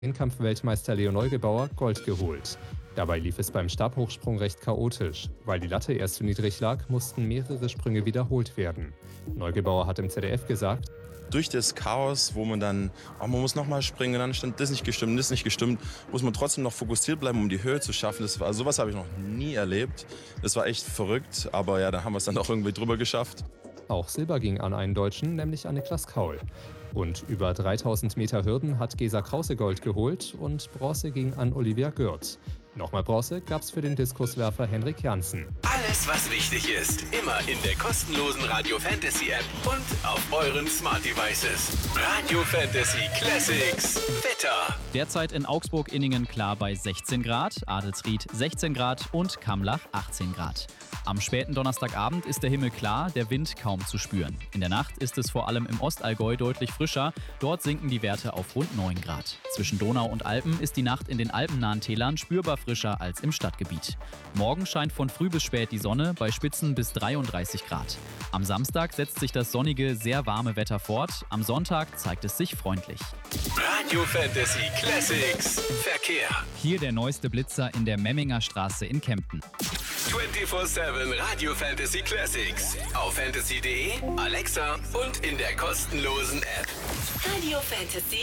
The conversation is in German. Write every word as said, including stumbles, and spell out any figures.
Zehnkampf-Weltmeister Leo Neugebauer Gold geholt. Dabei lief es beim Stabhochsprung recht chaotisch. Weil die Latte erst zu niedrig lag, mussten mehrere Sprünge wiederholt werden. Neugebauer hat im Z D F gesagt: Durch das Chaos, wo man dann, oh, man muss nochmal springen, dann stimmt das nicht gestimmt, das nicht gestimmt, muss man trotzdem noch fokussiert bleiben, um die Höhe zu schaffen. Das war, also sowas habe ich noch nie erlebt. Das war echt verrückt, aber ja, da haben wir es dann auch irgendwie drüber geschafft. Auch Silber ging an einen Deutschen, nämlich an Niklas Kaul. Und über dreitausend Meter Hürden hat Gesa Krause Gold geholt und Bronze ging an Olivia Gürt. Nochmal Bronze gab's für den Diskuswerfer Henrik Janssen. Alles, was wichtig ist, immer in der kostenlosen Radio Fantasy App und auf euren Smart Devices. Radio Fantasy Classics Wetter. Derzeit in Augsburg-Inningen klar bei sechzehn Grad, Adelsried sechzehn Grad und Kamlach achtzehn Grad. Am späten Donnerstagabend ist der Himmel klar, der Wind kaum zu spüren. In der Nacht ist es vor allem im Ostallgäu deutlich frischer. Dort sinken die Werte auf rund neun Grad. Zwischen Donau und Alpen ist die Nacht in den alpennahen Tälern spürbar frischer als im Stadtgebiet. Morgen scheint von früh bis spät die Sonne bei Spitzen bis dreiunddreißig Grad. Am Samstag setzt sich das sonnige, sehr warme Wetter fort. Am Sonntag zeigt es sich freundlich. Radio Fantasy Classics Verkehr. Hier der neueste Blitzer in der Memminger Straße in Kempten. vierundzwanzig sieben Radio Fantasy Classics. Auf fantasy punkt de, Alexa und in der kostenlosen App. Radio Fantasy